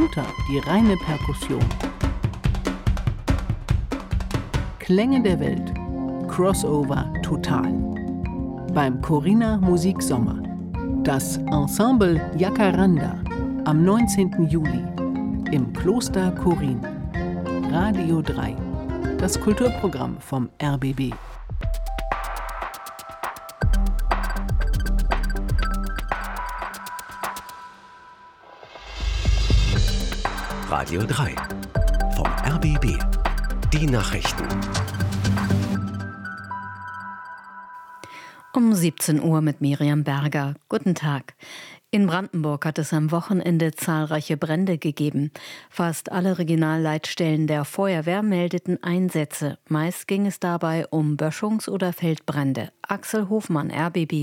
darunter die reine Perkussion. Klänge der Welt. Crossover total. Beim Corinna Musiksommer. Das Ensemble Jacaranda am 19. Juli im Kloster Korin. Radio 3. Das Kulturprogramm vom RBB. Radio 3 vom RBB. Die Nachrichten. Um 17 Uhr mit Miriam Berger. Guten Tag. In Brandenburg hat es am Wochenende zahlreiche Brände gegeben. Fast alle Regionalleitstellen der Feuerwehr meldeten Einsätze. Meist ging es dabei um Böschungs- oder Feldbrände. Axel Hofmann, RBB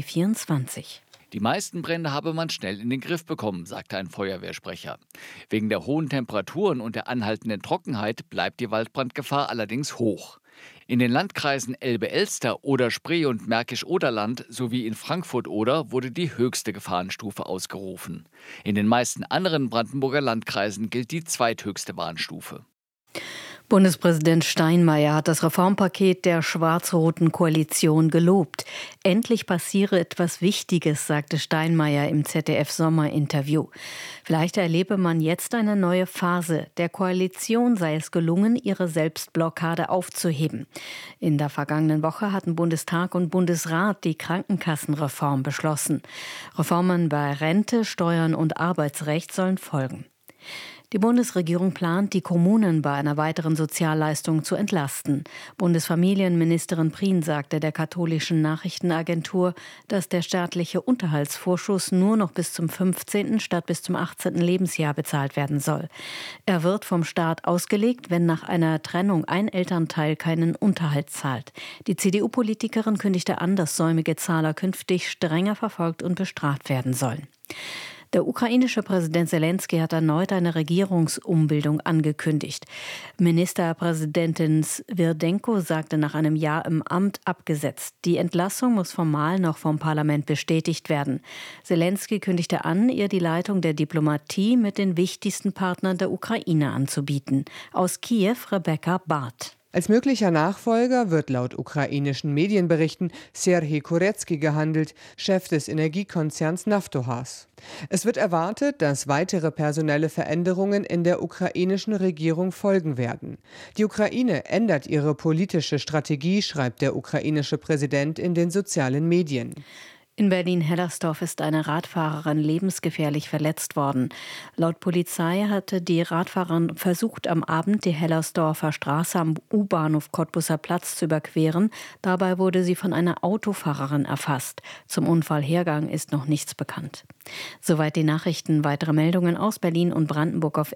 24. Die meisten Brände habe man schnell in den Griff bekommen, sagte ein Feuerwehrsprecher. Wegen der hohen Temperaturen und der anhaltenden Trockenheit bleibt die Waldbrandgefahr allerdings hoch. In den Landkreisen Elbe-Elster, Oder-Spree und Märkisch-Oderland sowie in Frankfurt-Oder wurde die höchste Gefahrenstufe ausgerufen. In den meisten anderen Brandenburger Landkreisen gilt die zweithöchste Warnstufe. Bundespräsident Steinmeier hat das Reformpaket der schwarz-roten Koalition gelobt. Endlich passiere etwas Wichtiges, sagte Steinmeier im ZDF-Sommerinterview. Vielleicht erlebe man jetzt eine neue Phase. Der Koalition sei es gelungen, ihre Selbstblockade aufzuheben. In der vergangenen Woche hatten Bundestag und Bundesrat die Krankenkassenreform beschlossen. Reformen bei Rente, Steuern und Arbeitsrecht sollen folgen. Die Bundesregierung plant, die Kommunen bei einer weiteren Sozialleistung zu entlasten. Bundesfamilienministerin Prien sagte der katholischen Nachrichtenagentur, dass der staatliche Unterhaltsvorschuss nur noch bis zum 15. statt bis zum 18. Lebensjahr bezahlt werden soll. Er wird vom Staat ausgelegt, wenn nach einer Trennung ein Elternteil keinen Unterhalt zahlt. Die CDU-Politikerin kündigte an, dass säumige Zahler künftig strenger verfolgt und bestraft werden sollen. Der ukrainische Präsident Selenskyj hat erneut eine Regierungsumbildung angekündigt. Ministerpräsidentin Svirdenko sagte nach einem Jahr im Amt abgesetzt. Die Entlassung muss formal noch vom Parlament bestätigt werden. Selenskyj kündigte an, ihr die Leitung der Diplomatie mit den wichtigsten Partnern der Ukraine anzubieten. Aus Kiew Rebecca Barth. Als möglicher Nachfolger wird laut ukrainischen Medienberichten Serhij Kurecki gehandelt, Chef des Energiekonzerns Naftogaz. Es wird erwartet, dass weitere personelle Veränderungen in der ukrainischen Regierung folgen werden. Die Ukraine ändert ihre politische Strategie, schreibt der ukrainische Präsident in den sozialen Medien. In Berlin-Hellersdorf ist eine Radfahrerin lebensgefährlich verletzt worden. Laut Polizei hatte die Radfahrerin versucht, am Abend die Hellersdorfer Straße am U-Bahnhof Cottbusser Platz zu überqueren. Dabei wurde sie von einer Autofahrerin erfasst. Zum Unfallhergang ist noch nichts bekannt. Soweit die Nachrichten. Weitere Meldungen aus Berlin und Brandenburg auf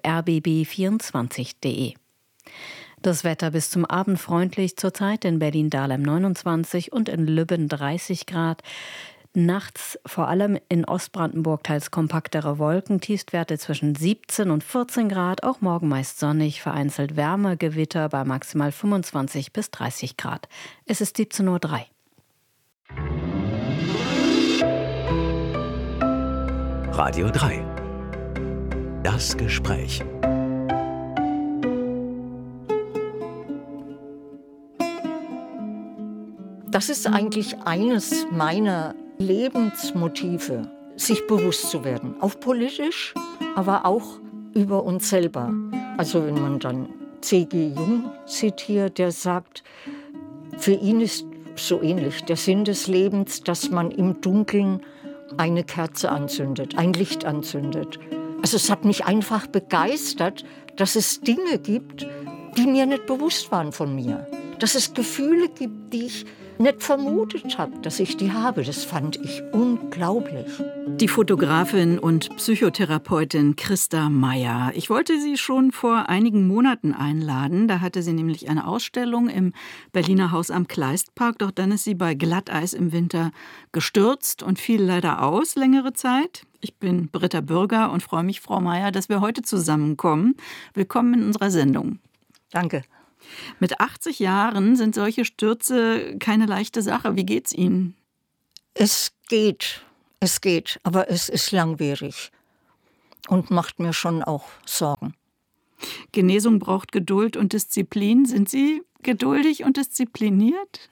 rbb24.de. Das Wetter bis zum Abend freundlich, zurzeit in Berlin-Dahlem 29 und in Lübben 30 Grad. Nachts vor allem in Ostbrandenburg teils kompaktere Wolken, Tiefstwerte zwischen 17 und 14 Grad, auch morgen meist sonnig, vereinzelt Wärmegewitter bei maximal 25 bis 30 Grad. Es ist 17:03 Uhr. Radio 3. Das Gespräch. Das ist eigentlich eines meiner Lebensmotive, sich bewusst zu werden. Auch politisch, aber auch über uns selber. Also wenn man dann C.G. Jung zitiert, der sagt, für ihn ist so ähnlich der Sinn des Lebens, dass man im Dunkeln eine Kerze anzündet, ein Licht anzündet. Also es hat mich einfach begeistert, dass es Dinge gibt, die mir nicht bewusst waren von mir. Dass es Gefühle gibt, die ich nicht vermutet habe, dass ich die habe. Das fand ich unglaublich. Die Fotografin und Psychotherapeutin Christa Meyer. Ich wollte sie schon vor einigen Monaten einladen. Da hatte sie nämlich eine Ausstellung im Berliner Haus am Kleistpark. Doch dann ist sie bei Glatteis im Winter gestürzt und fiel leider aus längere Zeit. Ich bin Britta Bürger und freue mich, Frau Meyer, dass wir heute zusammenkommen. Willkommen in unserer Sendung. Danke. Mit 80 Jahren sind solche Stürze keine leichte Sache. Wie geht's Ihnen? Es geht, aber es ist langwierig. und macht mir schon auch Sorgen. Genesung braucht Geduld und Disziplin. Sind Sie geduldig und diszipliniert?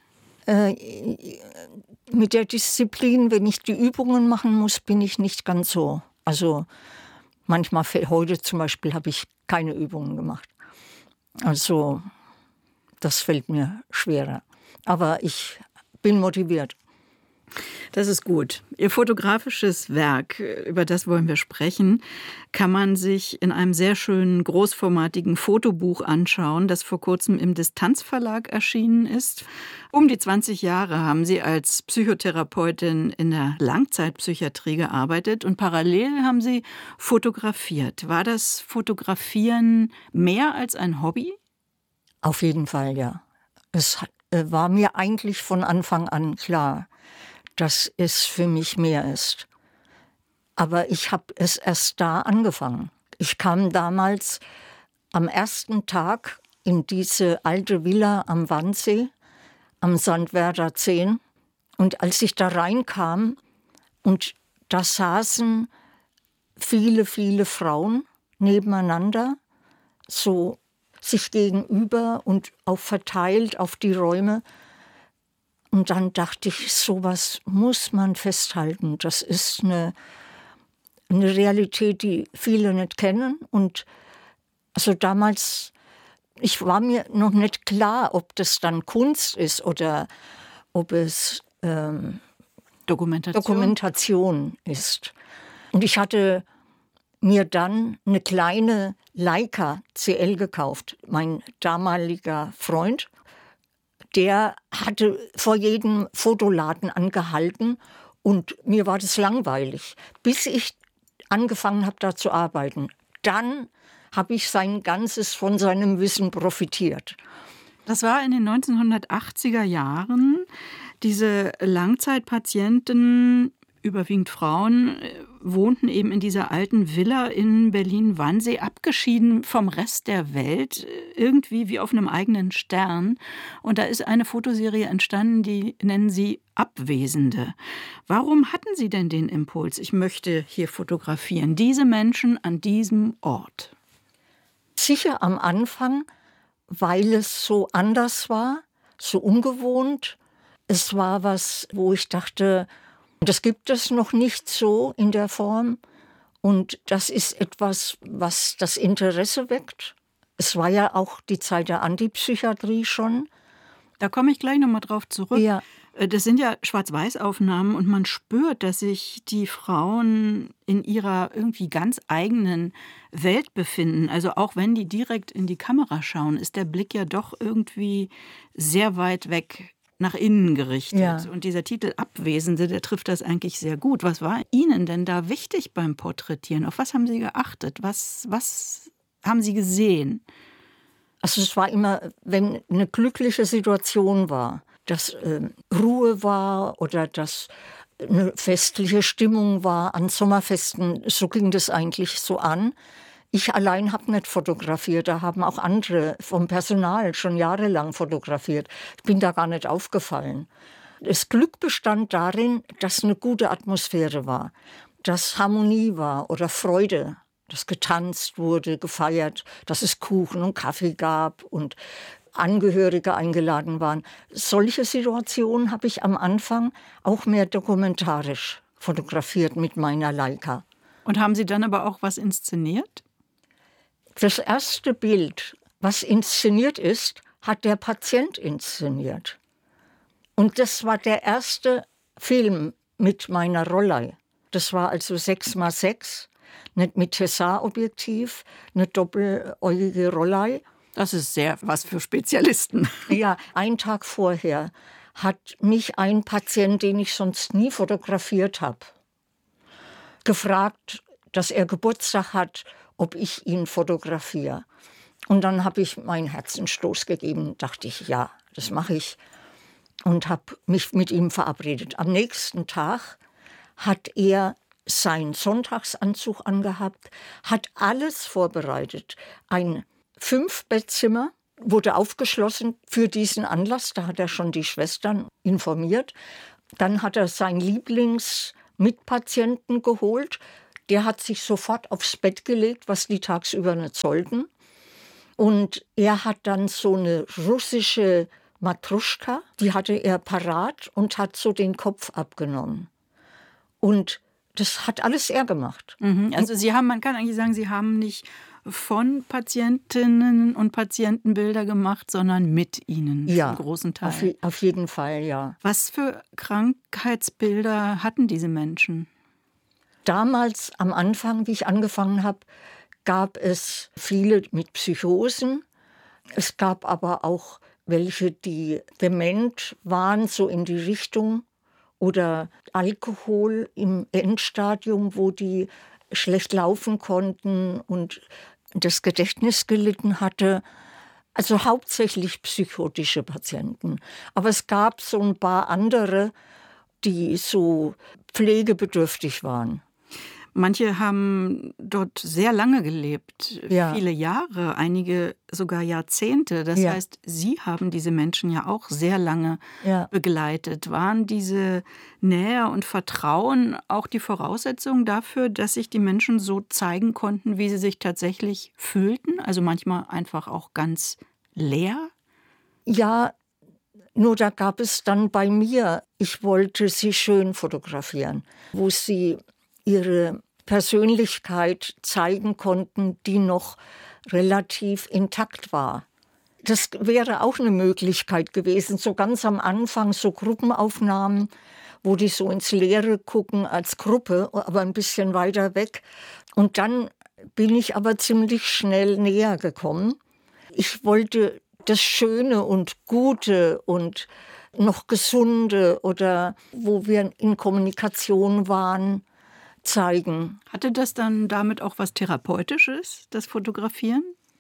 Mit der Disziplin, wenn ich die Übungen machen muss, bin ich nicht ganz so. Also manchmal, heute zum Beispiel, habe ich keine Übungen gemacht. Also das fällt mir schwerer. Aber ich bin motiviert. Das ist gut. Ihr fotografisches Werk, über das wollen wir sprechen, kann man sich in einem sehr schönen, großformatigen Fotobuch anschauen, das vor kurzem im Distanz-Verlag erschienen ist. Um die 20 Jahre haben Sie als Psychotherapeutin in der Langzeitpsychiatrie gearbeitet und parallel haben Sie fotografiert. War das Fotografieren mehr als ein Hobby? Auf jeden Fall, ja. Es war mir eigentlich von Anfang an klar, dass es für mich mehr ist. Aber ich habe es erst da angefangen. Ich kam damals am ersten Tag in diese alte Villa am Wannsee, am Sandwerder 10. Und als ich da reinkam und da saßen viele, viele Frauen nebeneinander, so sich gegenüber und auch verteilt auf die Räume. Und dann dachte ich, sowas muss man festhalten. Das ist eine Realität, die viele nicht kennen. Und also damals, ich war mir noch nicht klar, ob das dann Kunst ist oder ob es Dokumentation ist. Und ich hatte mir dann eine kleine Leica CL gekauft. Mein damaliger Freund, der hatte vor jedem Fotoladen angehalten und mir war das langweilig, bis ich angefangen habe, da zu arbeiten. Dann habe ich von seinem Wissen profitiert. Das war in den 1980er Jahren. Diese Langzeitpatienten, überwiegend Frauen, wohnten eben in dieser alten Villa in Berlin-Wannsee, abgeschieden vom Rest der Welt, irgendwie wie auf einem eigenen Stern. Und da ist eine Fotoserie entstanden, die nennen Sie Abwesende. Warum hatten Sie denn den Impuls, ich möchte hier fotografieren, diese Menschen an diesem Ort? Sicher am Anfang, weil es so anders war, so ungewohnt. Es war was, wo ich dachte, das gibt es noch nicht so in der Form. Und das ist etwas, was das Interesse weckt. Es war ja auch die Zeit der Antipsychiatrie schon. Da komme ich gleich nochmal drauf zurück. Ja. Das sind ja Schwarz-Weiß-Aufnahmen und man spürt, dass sich die Frauen in ihrer irgendwie ganz eigenen Welt befinden. Also auch wenn die direkt in die Kamera schauen, ist der Blick ja doch irgendwie sehr weit weg nach innen gerichtet. Ja. Und dieser Titel Abwesende, der trifft das eigentlich sehr gut. Was war Ihnen denn da wichtig beim Porträtieren? Auf was haben Sie geachtet? Was haben Sie gesehen? Also es war immer, wenn eine glückliche Situation war, dass Ruhe war oder dass eine festliche Stimmung war an Sommerfesten, so ging das eigentlich so an. Ich allein habe nicht fotografiert, da haben auch andere vom Personal schon jahrelang fotografiert. Ich bin da gar nicht aufgefallen. Das Glück bestand darin, dass eine gute Atmosphäre war, dass Harmonie war oder Freude, dass getanzt wurde, gefeiert, dass es Kuchen und Kaffee gab und Angehörige eingeladen waren. Solche Situationen habe ich am Anfang auch mehr dokumentarisch fotografiert mit meiner Leica. Und haben Sie dann aber auch was inszeniert? Das erste Bild, was inszeniert ist, hat der Patient inszeniert. Und das war der erste Film mit meiner Rollei. Das war also 6x6, nicht mit Tessar-Objektiv, eine doppeläugige Rollei. Das ist sehr was für Spezialisten. Ja, einen Tag vorher hat mich ein Patient, den ich sonst nie fotografiert habe, gefragt, dass er Geburtstag hat, ob ich ihn fotografiere. Und dann habe ich meinen Herzenstoß gegeben, dachte ich, ja, das mache ich. Und habe mich mit ihm verabredet. Am nächsten Tag hat er seinen Sonntagsanzug angehabt, hat alles vorbereitet. Ein 5-Bettzimmer wurde aufgeschlossen für diesen Anlass. Da hat er schon die Schwestern informiert. Dann hat er seinen Lieblingsmitpatienten geholt, Der hat sich sofort aufs Bett gelegt, was die tagsüber nicht sollten. Und er hat dann so eine russische Matruschka, die hatte er parat und hat so den Kopf abgenommen. Und das hat alles er gemacht. Also man kann eigentlich sagen, Sie haben nicht von Patientinnen und Patienten Bilder gemacht, sondern mit ihnen zum großen Teil. Auf jeden Fall, ja. Was für Krankheitsbilder hatten diese Menschen? Damals, am Anfang, wie ich angefangen habe, gab es viele mit Psychosen. Es gab aber auch welche, die dement waren, so in die Richtung. Oder Alkohol im Endstadium, wo die schlecht laufen konnten und das Gedächtnis gelitten hatte. Also hauptsächlich psychotische Patienten. Aber es gab so ein paar andere, die so pflegebedürftig waren. Manche haben dort sehr lange gelebt, viele Jahre, einige sogar Jahrzehnte. Das heißt, Sie haben diese Menschen ja auch sehr lange begleitet. Waren diese Nähe und Vertrauen auch die Voraussetzung dafür, dass sich die Menschen so zeigen konnten, wie sie sich tatsächlich fühlten? Also manchmal einfach auch ganz leer? Ja, nur da gab es dann bei mir, ich wollte sie schön fotografieren, wo sie ihre Persönlichkeit zeigen konnten, die noch relativ intakt war. Das wäre auch eine Möglichkeit gewesen, so ganz am Anfang so Gruppenaufnahmen, wo die so ins Leere gucken als Gruppe, aber ein bisschen weiter weg. Und dann bin ich aber ziemlich schnell näher gekommen. Ich wollte das Schöne und Gute und noch Gesunde oder wo wir in Kommunikation waren, zeigen. Hatte das dann damit auch was Therapeutisches, das Fotografieren?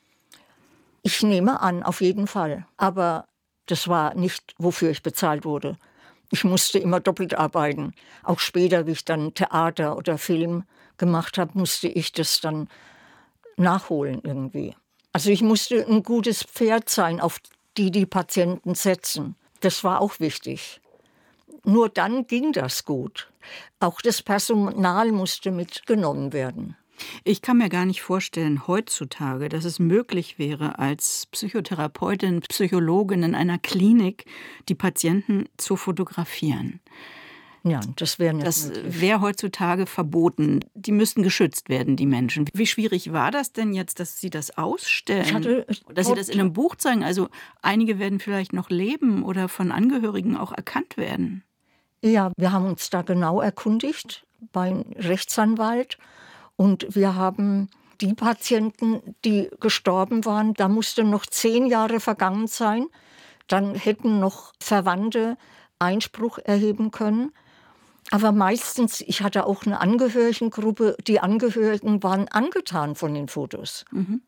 Ich nehme an, auf jeden Fall. Aber das war nicht, wofür ich bezahlt wurde. Ich musste immer doppelt arbeiten. Auch später, wie ich dann Theater oder Film gemacht habe, musste ich das dann nachholen irgendwie. Also ich musste ein gutes Pferd sein, auf die Patienten setzen. Das war auch wichtig. Nur dann ging das gut. Auch das Personal musste mitgenommen werden. Ich kann mir gar nicht vorstellen, heutzutage, dass es möglich wäre, als Psychotherapeutin, Psychologin in einer Klinik die Patienten zu fotografieren. Ja, das wäre nicht Das möglich. wäre heutzutage verboten. Die müssten geschützt werden, die Menschen. Wie schwierig war das denn jetzt, dass Sie das ausstellen? Dass Sie das in einem Buch zeigen? Also einige werden vielleicht noch leben oder von Angehörigen auch erkannt werden. Ja, wir haben uns da genau erkundigt beim Rechtsanwalt. Und wir haben die Patienten, die gestorben waren, da mussten noch 10 Jahre vergangen sein. Dann hätten noch Verwandte Einspruch erheben können. Aber meistens, ich hatte auch eine Angehörigengruppe, die Angehörigen waren angetan von den Fotos.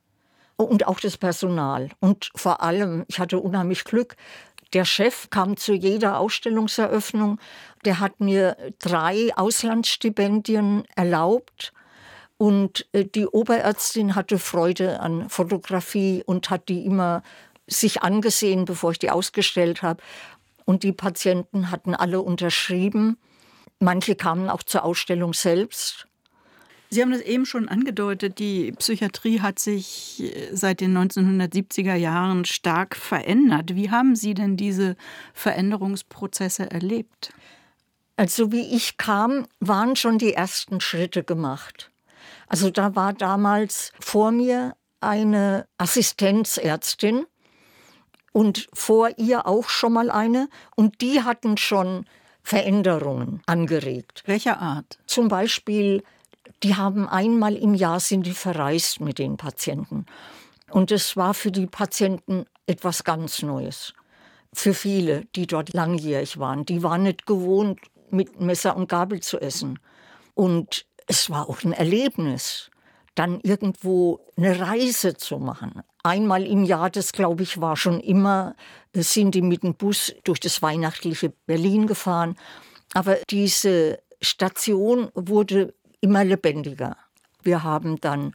Und auch das Personal. Und vor allem, ich hatte unheimlich Glück, der Chef kam zu jeder Ausstellungseröffnung. Der hat mir 3 Auslandsstipendien erlaubt. Und die Oberärztin hatte Freude an Fotografie und hat die immer sich angesehen, bevor ich die ausgestellt habe. Und die Patienten hatten alle unterschrieben. Manche kamen auch zur Ausstellung selbst. Sie haben das eben schon angedeutet, die Psychiatrie hat sich seit den 1970er Jahren stark verändert. Wie haben Sie denn diese Veränderungsprozesse erlebt? Also wie ich kam, waren schon die ersten Schritte gemacht. Also da war damals vor mir eine Assistenzärztin und vor ihr auch schon mal eine. Und die hatten schon Veränderungen angeregt. Welcher Art? Zum Beispiel, die haben einmal im Jahr sind die verreist mit den Patienten. Und es war für die Patienten etwas ganz Neues. Für viele, die dort langjährig waren. Die waren nicht gewohnt, mit Messer und Gabel zu essen. Und es war auch ein Erlebnis, dann irgendwo eine Reise zu machen. Einmal im Jahr, das glaube ich, war schon immer, sind die mit dem Bus durch das weihnachtliche Berlin gefahren. Aber diese Station wurde immer lebendiger. Wir haben dann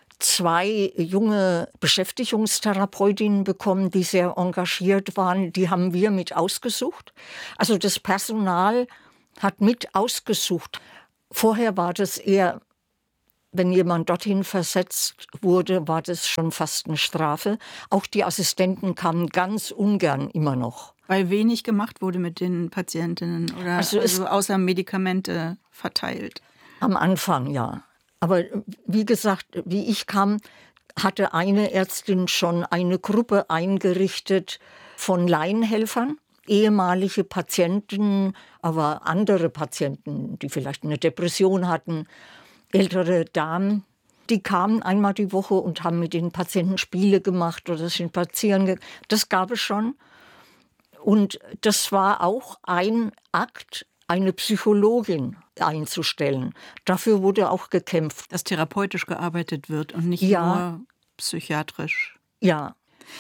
2 junge Beschäftigungstherapeutinnen bekommen, die sehr engagiert waren. Die haben wir mit ausgesucht. Also das Personal hat mit ausgesucht. Vorher war das eher wenn jemand dorthin versetzt wurde, war das schon fast eine Strafe. Auch die Assistenten kamen ganz ungern immer noch. Weil wenig gemacht wurde mit den Patientinnen oder also außer Medikamente verteilt? Am Anfang, ja. Aber wie gesagt, wie ich kam, hatte eine Ärztin schon eine Gruppe eingerichtet von Laienhelfern, ehemalige Patienten, aber andere Patienten, die vielleicht eine Depression hatten, ältere Damen, die kamen einmal die Woche und haben mit den Patienten Spiele gemacht oder sind spazieren gegangen. Das gab es schon. Und das war auch ein Akt, eine Psychologin einzustellen. Dafür wurde auch gekämpft. Dass therapeutisch gearbeitet wird und nicht nur psychiatrisch. Ja.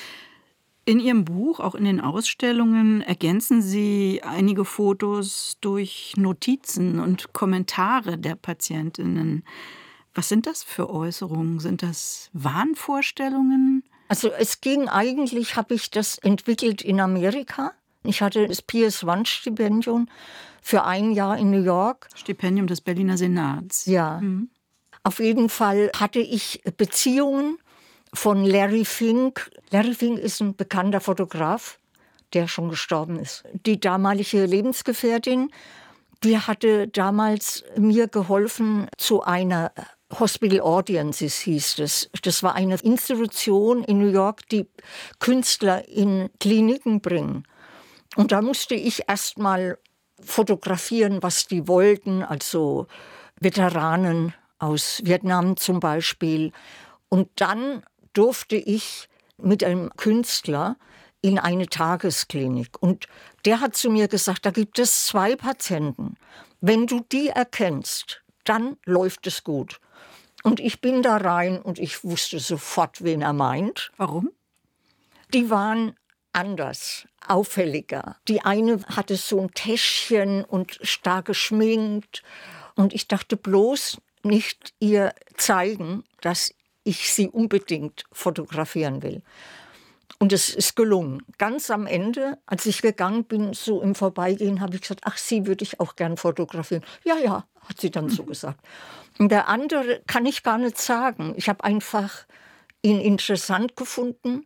In Ihrem Buch, auch in den Ausstellungen, ergänzen Sie einige Fotos durch Notizen und Kommentare der Patientinnen. Was sind das für Äußerungen? Sind das Wahnvorstellungen? Also es ging eigentlich, habe ich das entwickelt in Amerika. Ich hatte das PS1-Stipendium für ein Jahr in New York. Stipendium des Berliner Senats. Ja. Auf jeden Fall hatte ich Beziehungen von Larry Fink. Larry Fink ist ein bekannter Fotograf, der schon gestorben ist. Die damalige Lebensgefährtin, die hatte damals mir geholfen zu einer Hospital Audiences hieß es. Das war eine Institution in New York, die Künstler in Kliniken bringen. Und da musste ich erst mal fotografieren, was die wollten, also Veteranen aus Vietnam zum Beispiel. Und dann durfte ich mit einem Künstler in eine Tagesklinik. Und der hat zu mir gesagt, da gibt es 2 Patienten. Wenn du die erkennst, dann läuft es gut. Und ich bin da rein und ich wusste sofort, wen er meint. Warum? Die waren anders, auffälliger. Die eine hatte so ein Täschchen und stark geschminkt. Und ich dachte bloß nicht ihr zeigen, dass ich sie unbedingt fotografieren will. Und es ist gelungen. Ganz am Ende, als ich gegangen bin, so im Vorbeigehen, habe ich gesagt, ach, sie würde ich auch gern fotografieren. Ja, hat sie dann so gesagt. Und der andere kann ich gar nicht sagen. Ich habe einfach ihn interessant gefunden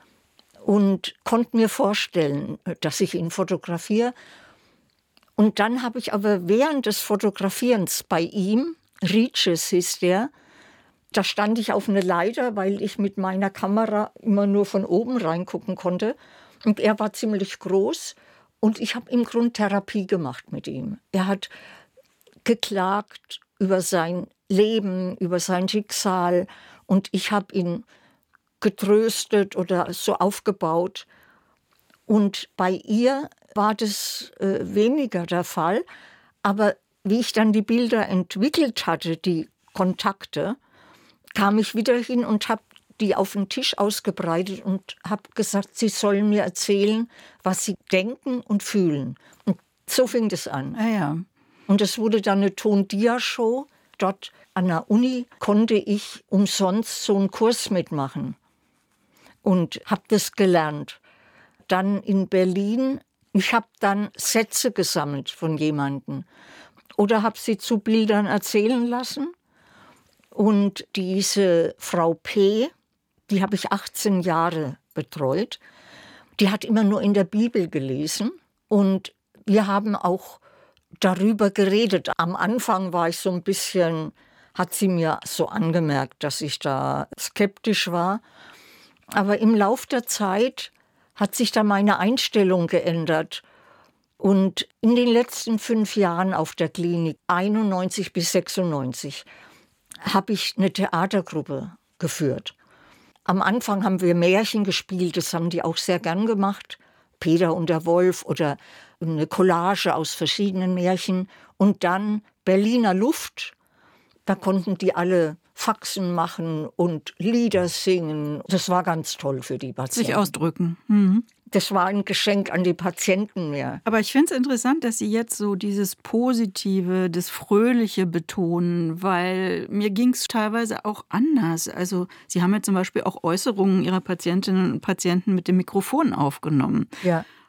und konnte mir vorstellen, dass ich ihn fotografiere. Und dann habe ich aber während des Fotografierens bei ihm, Reaches hieß der, da stand ich auf eine Leiter, weil ich mit meiner Kamera immer nur von oben reingucken konnte. Und er war ziemlich groß und ich habe im Grunde Therapie gemacht mit ihm. Er hat geklagt über sein Leben, über sein Schicksal und ich habe ihn getröstet oder so aufgebaut. Und bei ihr war das weniger der Fall. Aber wie ich dann die Bilder entwickelt hatte, die Kontakte, kam ich wieder hin und habe die auf den Tisch ausgebreitet und habe gesagt, sie sollen mir erzählen, was sie denken und fühlen. Und so fing das an. Ja. Und es wurde dann eine Ton-Dia-Show. Dort an der Uni konnte ich umsonst so einen Kurs mitmachen und habe das gelernt. Dann in Berlin, ich habe dann Sätze gesammelt von jemandem oder habe sie zu Bildern erzählen lassen. Und diese Frau P., die habe ich 18 Jahre betreut, die hat immer nur in der Bibel gelesen. Und wir haben auch darüber geredet. Am Anfang war ich so ein bisschen, hat sie mir so angemerkt, dass ich da skeptisch war. Aber im Lauf der Zeit hat sich da meine Einstellung geändert. Und in den letzten 5 Jahren auf der Klinik, 91 bis 96, habe ich eine Theatergruppe geführt. Am Anfang haben wir Märchen gespielt, das haben die auch sehr gern gemacht. Peter und der Wolf oder eine Collage aus verschiedenen Märchen. Und dann Berliner Luft, da konnten die alle Faxen machen und Lieder singen. Das war ganz toll für die Patienten. Sich ausdrücken. Mhm. Das war ein Geschenk an die Patienten mehr. Aber ich finde es interessant, dass Sie jetzt so dieses Positive, das Fröhliche betonen, weil mir ging es teilweise auch anders. Also Sie haben ja zum Beispiel auch Äußerungen Ihrer Patientinnen und Patienten mit dem Mikrofon aufgenommen. Ja.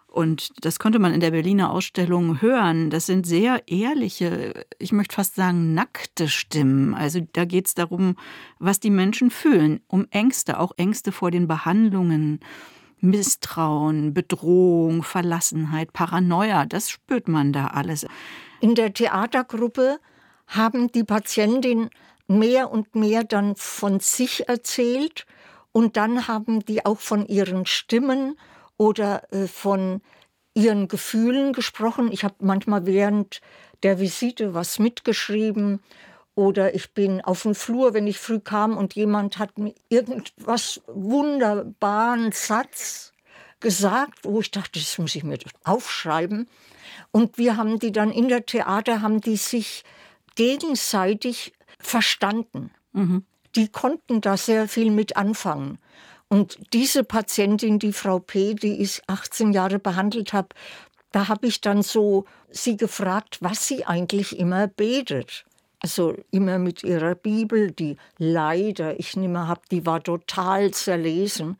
Und das konnte man in der Berliner Ausstellung hören. Das sind sehr ehrliche, ich möchte fast sagen nackte Stimmen. Also da geht es darum, was die Menschen fühlen, um Ängste, auch Ängste vor den Behandlungen, Misstrauen, Bedrohung, Verlassenheit, Paranoia, das spürt man da alles. In der Theatergruppe haben die Patientinnen mehr und mehr dann von sich erzählt und dann haben die auch von ihren Stimmen oder von ihren Gefühlen gesprochen. Ich habe manchmal während der Visite was mitgeschrieben oder ich bin auf dem Flur, wenn ich früh kam und jemand hat mir irgendwas wunderbaren Satz gesagt, wo ich dachte, das muss ich mir aufschreiben. Und wir haben die dann in der Theater, haben die sich gegenseitig verstanden. Mhm. Die konnten da sehr viel mit anfangen. Und diese Patientin, die Frau P., die ich 18 Jahre behandelt habe, da habe ich dann so sie gefragt, was sie eigentlich immer betet. Also immer mit ihrer Bibel, die leider ich nicht mehr habe, die war total zerlesen.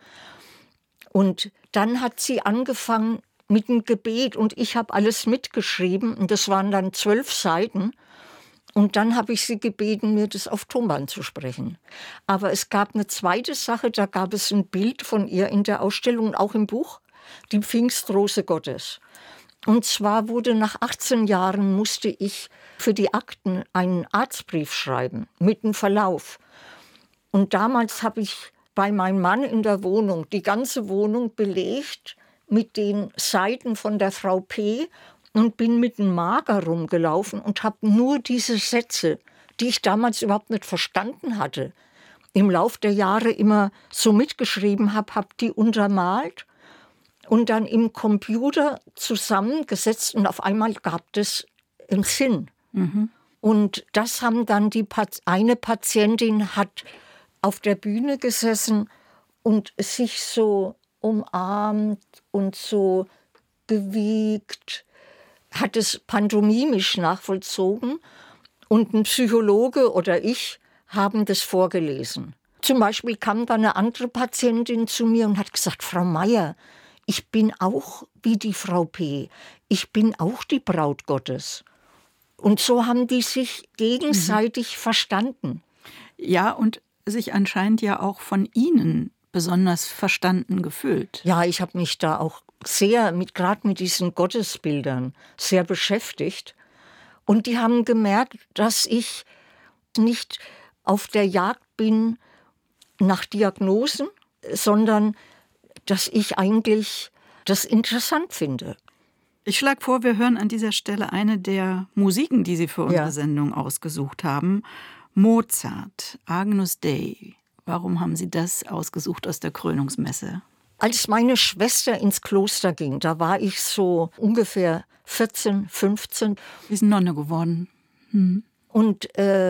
Und dann hat sie angefangen mit dem Gebet und ich habe alles mitgeschrieben und das waren dann 12 Seiten. Und dann habe ich sie gebeten, mir das auf Tonband zu sprechen. Aber es gab eine zweite Sache, da gab es ein Bild von ihr in der Ausstellung und auch im Buch, die Pfingstrose Gottes. Und zwar wurde nach 18 Jahren musste ich für die Akten einen Arztbrief schreiben, mit einem Verlauf. Und damals habe ich bei meinem Mann in der Wohnung die ganze Wohnung belegt mit den Seiten von der Frau P., und bin mit einem Marker rumgelaufen und habe nur diese Sätze, die ich damals überhaupt nicht verstanden hatte, im Lauf der Jahre immer so mitgeschrieben habe die untermalt und dann im Computer zusammengesetzt und auf einmal gab es einen Sinn. Mhm. Und das haben dann eine Patientin hat auf der Bühne gesessen und sich so umarmt und so bewegt, hat es pantomimisch nachvollzogen und ein Psychologe oder ich haben das vorgelesen. Zum Beispiel kam dann eine andere Patientin zu mir und hat gesagt, Frau Meier, ich bin auch wie die Frau P., ich bin auch die Braut Gottes. Und so haben die sich gegenseitig verstanden. Ja, und sich anscheinend ja auch von Ihnen besonders verstanden gefühlt. Ja, ich habe mich da auch sehr, gerade mit diesen Gottesbildern, sehr beschäftigt. Und die haben gemerkt, dass ich nicht auf der Jagd bin nach Diagnosen, sondern dass ich eigentlich das interessant finde. Ich schlage vor, wir hören an dieser Stelle eine der Musiken, die Sie für unsere Sendung ausgesucht haben. Mozart, Agnus Dei. Warum haben Sie das ausgesucht aus der Krönungsmesse? Als meine Schwester ins Kloster ging, da war ich so ungefähr 14, 15. Sie sind Nonne geworden. Und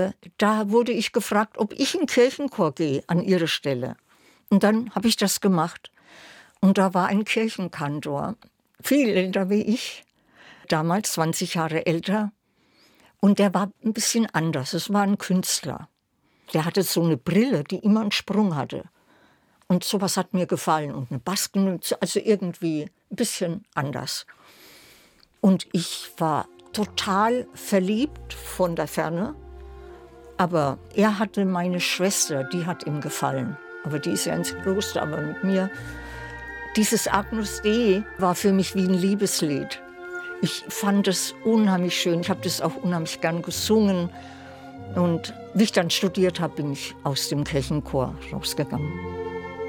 da wurde ich gefragt, ob ich in den Kirchenchor gehe an ihre Stelle. Und dann habe ich das gemacht. Und da war ein Kirchenkantor, viel älter wie ich, damals 20 Jahre älter. Und der war ein bisschen anders. Es war ein Künstler. Der hatte so eine Brille, die immer einen Sprung hatte. Und sowas hat mir gefallen. Und eine Baskenmütze, also irgendwie ein bisschen anders. Und ich war total verliebt von der Ferne. Aber er hatte meine Schwester, die hat ihm gefallen. Aber die ist ja ins Kloster, aber mit mir. Dieses Agnus Dei war für mich wie ein Liebeslied. Ich fand es unheimlich schön. Ich habe das auch unheimlich gern gesungen. Und wie ich dann studiert habe, bin ich aus dem Kirchenchor rausgegangen.